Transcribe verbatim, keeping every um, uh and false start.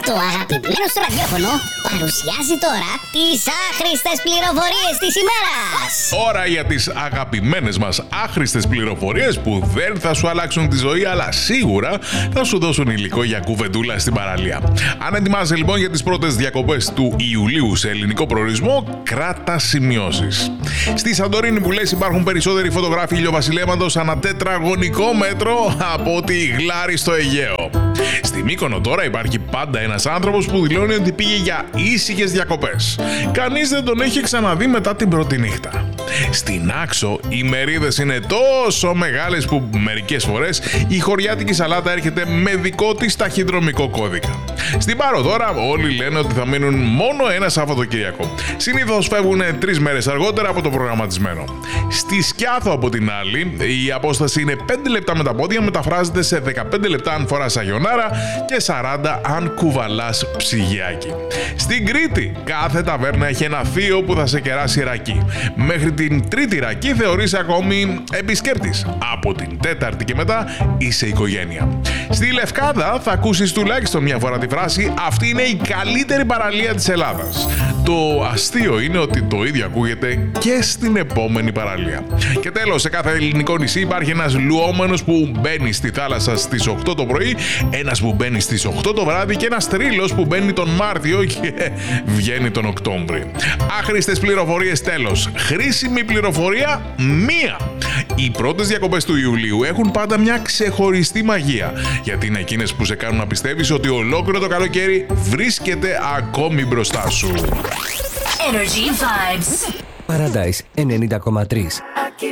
Το αγαπημένο στο ραδιόφωνο παρουσιάζει τώρα τις άχρηστες πληροφορίες της ημέρας. Ώρα για τις αγαπημένες μας άχρηστες πληροφορίες που δεν θα σου αλλάξουν τη ζωή, αλλά σίγουρα θα σου δώσουν υλικό για κουβεντούλα στην παραλία. Αν ετοιμάζεσαι λοιπόν για τις πρώτες διακοπές του Ιουλίου σε ελληνικό προορισμό, κράτα σημειώσεις. Στη Σαντορίνη που λες υπάρχουν περισσότεροι φωτογράφοι ηλιοβασιλέματος ανά τετραγωνικό μέτρο από ότι η Γλάρη στο Αιγαίο. Στη Μύκονο τώρα υπάρχει πάντα ένας άνθρωπος που δηλώνει ότι πήγε για ήσυχες διακοπές. Κανείς δεν τον έχει ξαναδεί μετά την πρώτη νύχτα. Στην Άξο οι μερίδες είναι τόσο μεγάλες που μερικές φορές η χωριάτικη σαλάτα έρχεται με δικό της ταχυδρομικό κώδικα. Στην Πάρο τώρα όλοι λένε ότι θα μείνουν μόνο ένα Σαββατοκύριακο. Συνήθως φεύγουν τρεις μέρες αργότερα από το προγραμματισμένο. Στη Σκιάθο από την άλλη η απόσταση είναι πέντε λεπτά με τα πόδια, μεταφράζεται σε δεκαπέντε λεπτά αν φοράς αγιονάρα και σαράντα αν κουβαλάς ψυγιάκι. Στην Κρήτη κάθε ταβέρνα έχει ένα θείο που θα σε κεράσει ρακί. Μέχρι την τρίτη ρακί θεωρείς ακόμη επισκέπτης. Από την τέταρτη και μετά είσαι οικογένεια. Στη Λευκάδα θα ακούσεις τουλάχιστον μια φορά τη φράση «Αυτή είναι η καλύτερη παραλία της Ελλάδας». Το αστείο είναι ότι το ίδιο ακούγεται και στην επόμενη παραλία. Και τέλος, σε κάθε ελληνικό νησί υπάρχει ένας λουόμενος που μπαίνει στη θάλασσα στις οκτώ το πρωί, ένας που μπαίνει στις οκτώ το βράδυ και ένας τρίλος που μπαίνει τον Μάρτιο και βγαίνει τον Οκτώβρη. Άχρηστες πληροφορίες τέλος. Χρήσιμη πληροφορία μία. Οι πρώτες διακοπές του Ιουλίου έχουν πάντα μια ξεχωριστή μαγεία, γιατί είναι εκείνες που σε κάνουν να πιστεύεις ότι ολόκληρο το καλοκαίρι βρίσκεται ακόμη μπροστά σου. Energy Vibes. Paradise ενενήντα κόμμα τρία.